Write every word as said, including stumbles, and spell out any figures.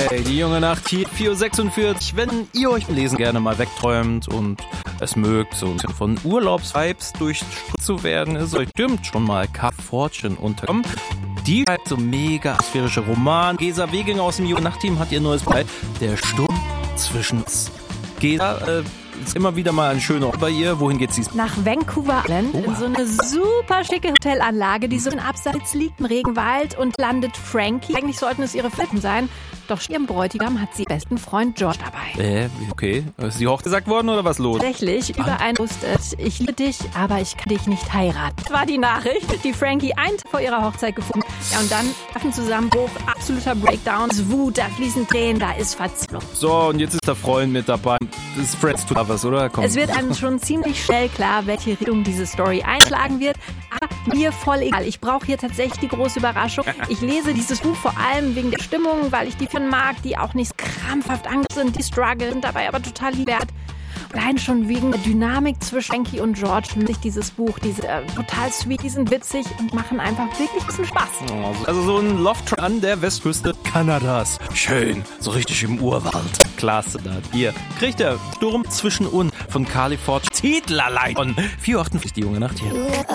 Hey, die junge Nacht hier, vier Uhr sechsundvierzig. Wenn ihr euch Lesen gerne mal wegträumt und es mögt, so ein bisschen von Urlaubsvibes durchströmt zu werden, ist euch bestimmt schon mal Car Fortune unterkommen. Die schreibt so mega atmosphärische Roman. Gesa Weginger aus dem junge Nacht-Team hat ihr neues Buch, Der Sturm zwischen uns. Gesa, äh, ist immer wieder mal ein schöner Ort bei ihr. Wohin geht sie? Nach Vancouver Island, Oh. in so eine super schicke Hotelanlage, die so im Abseits liegt, im Regenwald, und landet Frankie. Eigentlich sollten es ihre Flippen sein, doch ihrem Bräutigam hat sie besten Freund George dabei. Äh, okay. Ist die Hochzeit gesagt worden oder was los? Tatsächlich, über ein Postet, ich liebe dich, aber ich kann dich nicht heiraten. Das war die Nachricht, die Frankie einen Tag vor ihrer Hochzeit gefunden. Ja, und dann Waffenzusammenbruch, absoluter Breakdown, Wut, da fließen Tränen, da ist Verzweiflung. So, und jetzt ist der Freund mit dabei. Das ist Friends to Lovers, oder? Komm. Es wird einem schon ziemlich schnell klar, welche Richtung diese Story einschlagen wird. Aber mir voll egal. Ich brauche hier tatsächlich die große Überraschung. Ich lese dieses Buch vor allem wegen der Stimmung, weil ich die Filme mag, die auch nicht krampfhaft Angst sind, die struggle, sind dabei aber total lieb wert. Allein schon wegen der Dynamik zwischen Frankie und George lohnt sich dieses Buch. Die sind äh, total sweet, die sind witzig und machen einfach wirklich ein bisschen Spaß. Also so ein Loft an der Westküste Kanadas. Schön, so richtig im Urwald. Klasse da. Hier kriegt der Sturm zwischen uns von Carly Forge Titel allein von vier Uhr achtundvierzig, die junge Nacht hier.